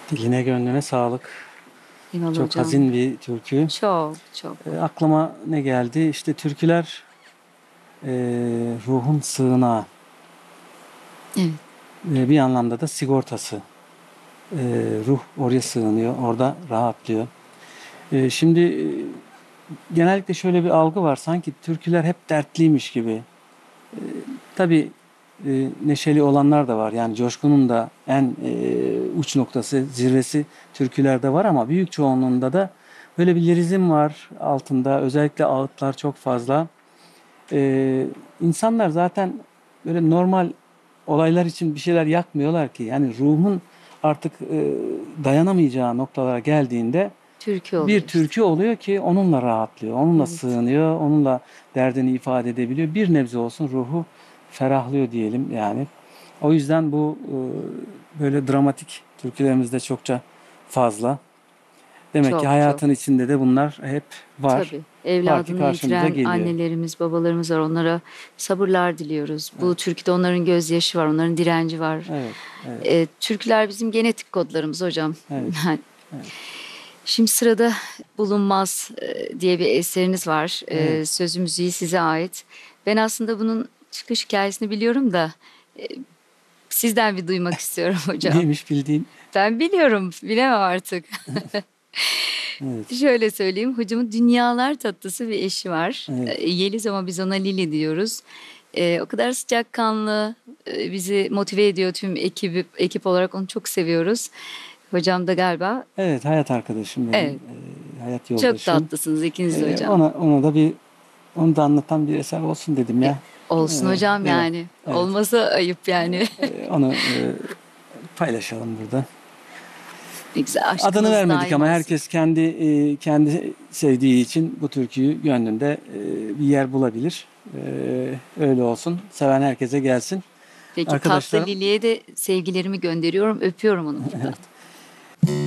Diline gönlüne sağlık. Eyvallah Çok hocam. hazin bir türkü. Çok çok. Aklıma ne geldi? İşte türküler e, ruhun sığınağı. Evet. Bir anlamda da sigortası. E, Ruh oraya sığınıyor, orada rahatlıyor. Şimdi genellikle şöyle bir algı var. Sanki türküler hep dertliymiş gibi. Tabii neşeli olanlar da var. Yani coşkunun da en uç noktası, zirvesi türkülerde var ama büyük çoğunluğunda da böyle bir lirizm var altında. Özellikle ağıtlar çok fazla. İnsanlar zaten böyle normal olaylar için bir şeyler yakmıyorlar ki. Yani ruhun artık dayanamayacağı noktalara geldiğinde Türkü bir oluyor işte. türkü oluyor ki onunla rahatlıyor, onunla Evet. sığınıyor, onunla derdini ifade edebiliyor. Bir nebze olsun ruhu ferahlıyor diyelim yani. O yüzden bu böyle dramatik türkülerimizde çokça fazla. Demek ki Çok çok. hayatın içinde de bunlar hep var. Tabii. Var ki Evladını karşımıza yitiren geliyor. annelerimiz, babalarımız var. Onlara sabırlar diliyoruz. Bu Evet, türküde onların gözyaşı var, onların direnci var. evet, evet, Türküler bizim genetik kodlarımız hocam. evet, Yani evet, şimdi sırada Bulunmaz diye bir eseriniz var. evet. Sözü müziği size ait. Ben aslında bunun çıkış hikayesini biliyorum da e, sizden bir duymak istiyorum hocam. Neymiş bildiğin? Ben biliyorum, bilemem artık. Evet, Şöyle söyleyeyim, hocamın dünyalar tatlısı bir eşi var. evet. Yeliz ama biz ona Lili diyoruz. O kadar sıcakkanlı, bizi motive ediyor tüm ekip olarak onu çok seviyoruz. Hocam da galiba Evet, hayat arkadaşım benim, evet, hayat çok yoldaşım. tatlısınız ikiniz de hocam. Ona da onu da anlatan bir eser olsun dedim E, ya. Olsun hocam Değil mi? yani. Evet. Olmasa ayıp yani. Onu paylaşalım burada. Ne güzel Adını aşkınız vermedik daim ama olsun. herkes kendi sevdiği için bu türküyü gönlünde bir yer bulabilir. Öyle olsun. Seven herkese gelsin. Peki tatlı Arkadaşlarım Lili'ye de sevgilerimi gönderiyorum. Öpüyorum onu buradan.